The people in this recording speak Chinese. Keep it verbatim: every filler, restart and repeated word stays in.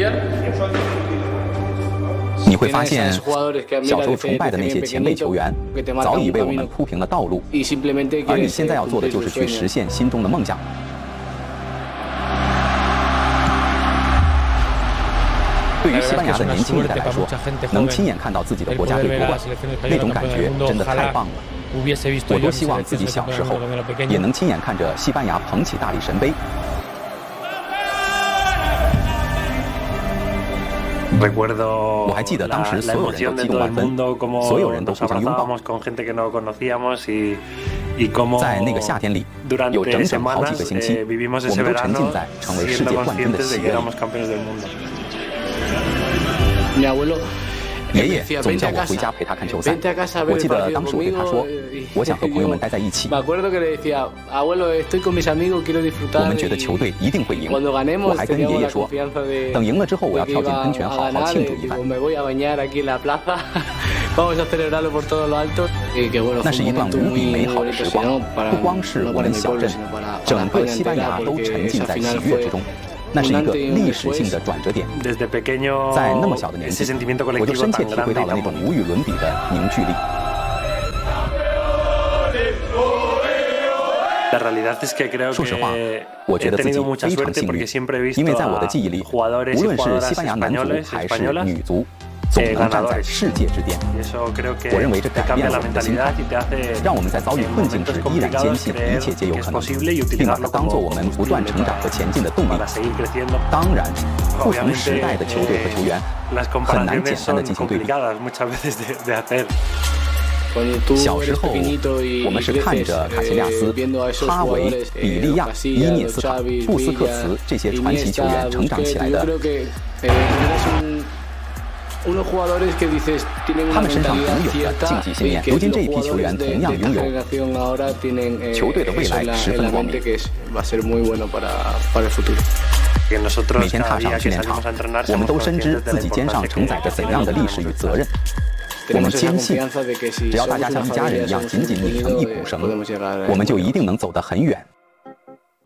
你会发现，小时候崇拜的那些前辈球员，早已为我们铺平了道路，而你现在要做的就是去实现心中的梦想。对于西班牙的年轻一代来说，能亲眼看到自己的国家队夺冠，那种感觉真的太棒了。我多希望自己小时候也能亲眼看着西班牙捧起大力神杯。 我还记得当时所有人都激动万分，所有人都互相拥抱。在那个夏天里，有整整好几个星期，我们都沉浸在成为世界冠军的喜悦里。爷爷总叫我回家陪他看球赛。我记得当时我对他说，我想和朋友们待在一起。我们觉得球队一定会赢。我还跟爷爷说，等赢了之后，我要跳进喷泉，好好庆祝一番。那是一段无比美好的时光，不光是我们小镇，整个西班牙都沉浸在喜悦之中。 那是一个历史性的转折点，在那么小的年纪，我就深切体会到了那种无与伦比的凝聚力。说实话，我觉得自己非常幸运，因为在我的记忆里，无论是西班牙男足还是女足，总能站在世界之巅。我认为这改变了我们的心态，让我们在遭遇困境时依然坚信一切皆有可能，并把它当作我们不断成长和前进的动力。当然，不同时代的球队和球员很难简单的进行对比。小时候，我们是看着卡西利亚斯、哈维、比利亚、伊涅斯塔、布斯克茨这些传奇球员成长起来的。 他们身上独有的竞技信念，如今这一批球员同样拥有球队的未来十分光明。每天踏上训练场，我们都深知自己肩上承载着怎样的历史与责任。我们坚信，只要大家像一家人一样紧紧拧成一股绳，我们就一定能走得很远。